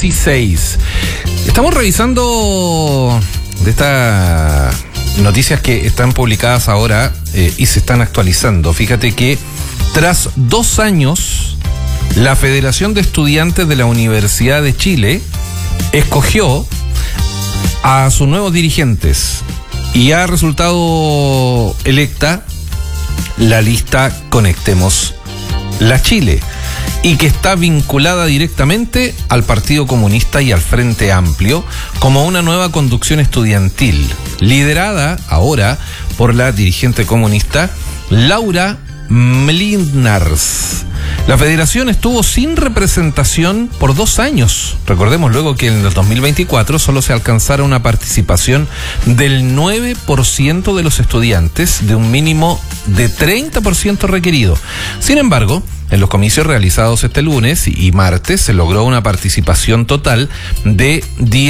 16. Estamos revisando de estas noticias que están publicadas ahora y se están actualizando. Fíjate que tras 2 años, la Federación de Estudiantes de la Universidad de Chile escogió a sus nuevos dirigentes y ha resultado electa la lista Conectemos la Chile, y que está vinculada directamente al Partido Comunista y al Frente Amplio como una nueva conducción estudiantil, liderada ahora por la dirigente comunista Laura Mlynars. La federación estuvo sin representación por 2 años. Recordemos luego que en el 2024 solo se alcanzara una participación del 9% de los estudiantes, de un mínimo de 30% requerido. Sin embargo, en los comicios realizados este lunes y martes se logró una participación total de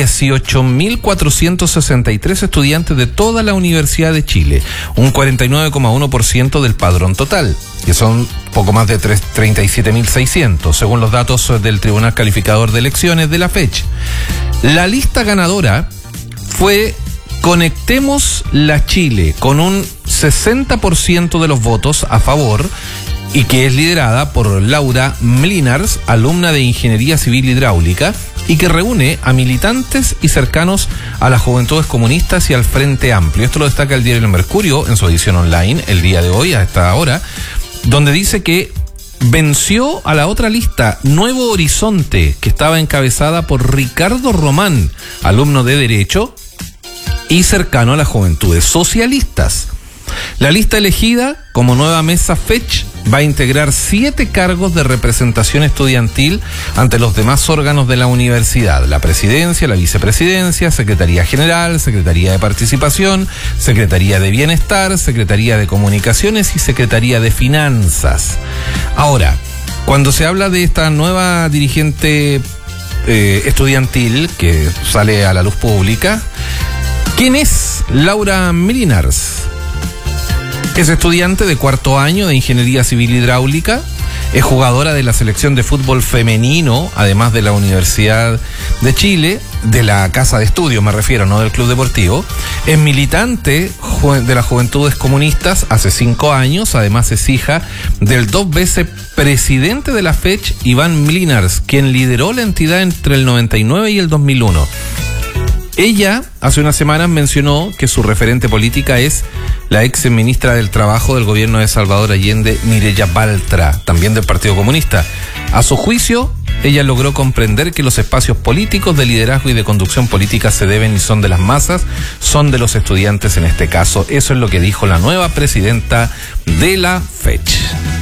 18.463 estudiantes de toda la Universidad de Chile, un 49,1% del padrón total, que son poco más de 37.600, según los datos del Tribunal Calificador de Elecciones de la FECH. La lista ganadora fue Conectemos la Chile, con un 60% de los votos a favor, y que es liderada por Laura Mlynars, alumna de Ingeniería Civil Hidráulica, y que reúne a militantes y cercanos a las Juventudes Comunistas y al Frente Amplio. Esto lo destaca el diario El Mercurio en su edición online el día de hoy, a esta hora, donde dice que venció a la otra lista, Nuevo Horizonte, que estaba encabezada por Ricardo Román, alumno de Derecho y cercano a las Juventudes Socialistas. La lista elegida como nueva mesa FECH va a integrar 7 cargos de representación estudiantil ante los demás órganos de la universidad: la presidencia, la vicepresidencia, secretaría general, secretaría de participación, secretaría de bienestar, secretaría de comunicaciones y secretaría de finanzas. Ahora, cuando se habla de esta nueva dirigente estudiantil que sale a la luz pública, ¿quién es Laura Mlynars? Es estudiante de 4º año de Ingeniería Civil Hidráulica, es jugadora de la selección de fútbol femenino, además de la Universidad de Chile, de la Casa de Estudios me refiero, no del Club Deportivo. Es militante de las Juventudes Comunistas hace 5 años, además es hija del 2 veces presidente de la FECH, Iván Mlynars, quien lideró la entidad entre el 99 y el 2001. Ella, hace unas semanas, mencionó que su referente política es la ex ministra del Trabajo del gobierno de Salvador Allende, Mireya Baltra, también del Partido Comunista. A su juicio, ella logró comprender que los espacios políticos de liderazgo y de conducción política se deben y son de las masas, son de los estudiantes en este caso. Eso es lo que dijo la nueva presidenta de la FECH.